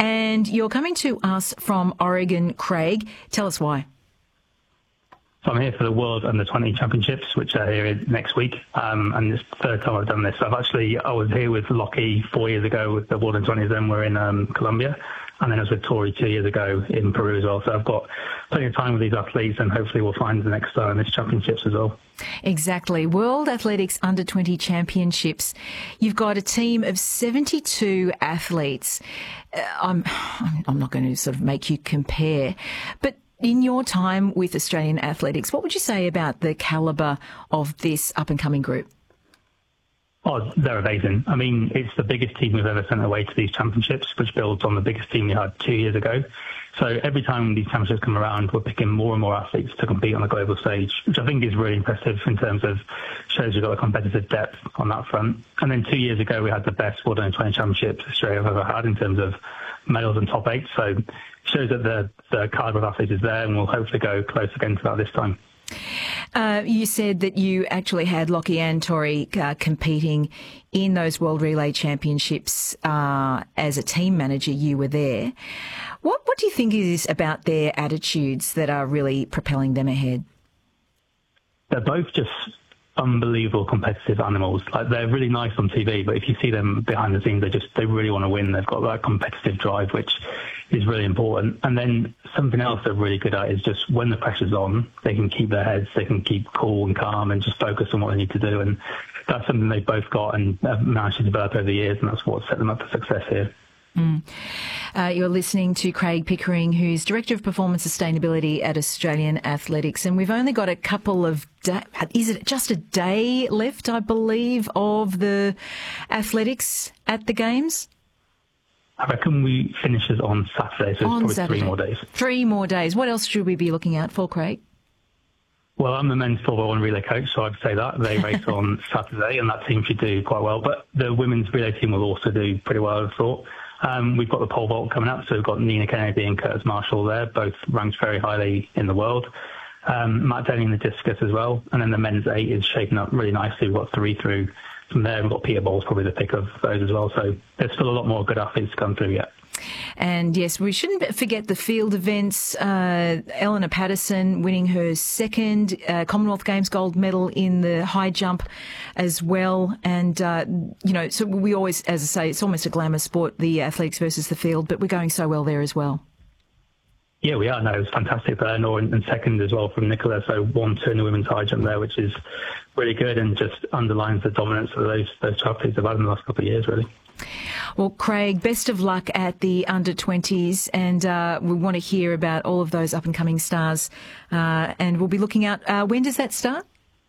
And you're coming to us from Oregon, Craig. Tell us why. So I'm here for the World Under-20 Championships, which are here next week, and it's the third time I've done this. I was here with Lockie 4 years ago with the World Under-20s, then we're in Colombia, and then I was with Tori 2 years ago in Peru as well. So I've got plenty of time with these athletes, and hopefully we'll find the next star in these championships as well. Exactly. World Athletics Under-20 Championships. You've got a team of 72 athletes. I'm not going to sort of make you compare, but in your time with Australian athletics, what would you say about the calibre of this up-and-coming group? Oh, they're amazing. I mean, it's the biggest team we've ever sent away to these championships, which builds on the biggest team we had 2 years ago. So every time these championships come around, we're picking more and more athletes to compete on the global stage, which I think is really impressive in terms of shows we've got a competitive depth on that front. And then 2 years ago, we had the best World Under-20 Championships Australia have ever had in terms of medals and top eight. So it shows that the calibre of athletes is there, and we'll hopefully go close again to that this time. You said that you actually had Lockie and Tori competing in those World Relay Championships as a team manager. You were there. What do you think it is about their attitudes that are really propelling them ahead? They're both just unbelievable competitive animals. Like, they're really nice on TV, but if you see them behind the scenes, they really want to win. They've got that competitive drive, which is really important. And then something else they're really good at is just when the pressure's on, they can keep their heads, they can keep cool and calm and just focus on what they need to do. And that's something they've both got and have managed to develop over the years, and that's what set them up for success here. You're listening to Craig Pickering, who's Director of Performance Sustainability at Australian Athletics, and we've only got a couple of is it just a day left, I believe, of the athletics at the Games? I reckon we finish it on Saturday, so it's probably Saturday. 3 more days. 3 more days. What else should we be looking out for, Craig? Well, I'm the men's 4x1 relay coach, so I'd say that. They race on Saturday, and that team should do quite well. But the women's relay team will also do pretty well, I thought. We've got the pole vault coming up, so we've got Nina Kennedy and Curtis Marshall there, both ranked very highly in the world. Matt Denny in the discus as well. And then the men's 8 is shaping up really nicely. We've got 3 through from there. We've got Peter Ball's probably the pick of those as well. So there's still a lot more good athletes to come through yet. And yes, we shouldn't forget the field events. Eleanor Patterson winning her second Commonwealth Games gold medal in the high jump as well. And, so we always, as I say, it's almost a glamour sport, the athletics versus the field, but we're going so well there as well. Yeah, we are. No, it was fantastic for Eleanor and second as well from Nicola. So 1-2 in the women's high jump there, which is really good and just underlines the dominance of those athletes have had in the last couple of years, really. Well, Craig, best of luck at the under-20s, and we want to hear about all of those up-and-coming stars, and we'll be looking out. When does that start?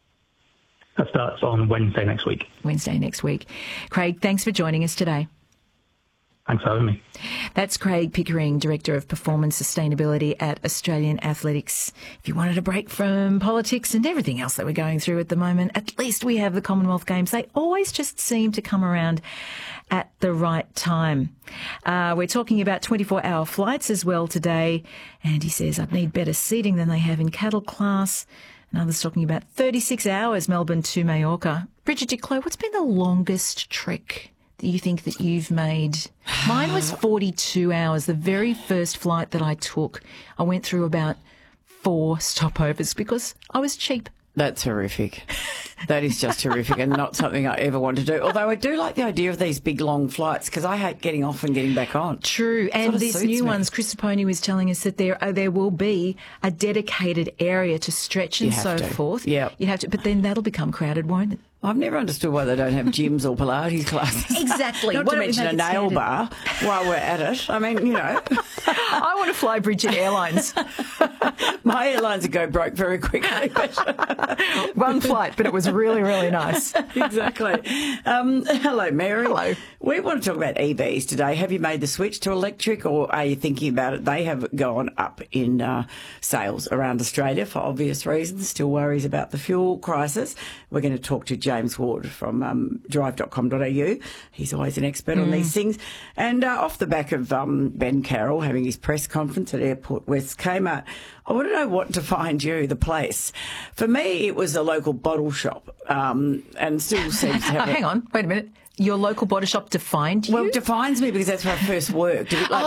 That starts on Wednesday next week. Wednesday next week. Craig, thanks for joining us today. Thanks for having me. That's Craig Pickering, Director of Performance Sustainability at Australian Athletics. If you wanted a break from politics and everything else that we're going through at the moment, at least we have the Commonwealth Games. They always just seem to come around at the right time. We're talking about 24-hour flights as well today. And he says, I'd need better seating than they have in cattle class. And others talking about 36 hours, Melbourne to Mallorca. Bridget Diclo, what's been the longest trek that you think that you've made? Mine was 42 hours. The very first flight that I took, I went through about 4 stopovers because I was cheap. That's horrific. That is just horrific and not something I ever want to do. Although I do like the idea of these big, long flights because I hate getting off and getting back on. True. And these new ones, Chris Saponi was telling us that there will be a dedicated area to stretch and so forth. Yeah. You have to, but then that'll become crowded, won't it? I've never understood why they don't have gyms or Pilates classes. Exactly. Not to mention a nail bar while we're at it. I mean, I want to fly Bridget Airlines. My airlines would go broke very quickly. One flight, but it was really, really nice. Exactly. Hello, Mary. Hello. We want to talk about EVs today. Have you made the switch to electric or are you thinking about it? They have gone up in sales around Australia for obvious reasons. Still worries about the fuel crisis. We're going to talk to James Ward from drive.com.au. He's always an expert on these things. And off the back of Ben Carroll having his press conference at Airport West Kmart, I want to know what defined you, the place. For me, it was a local bottle shop and still seems to have... Hang on, wait a minute. Your local bottle shop defined you? Well, it defines me because that's where I first worked.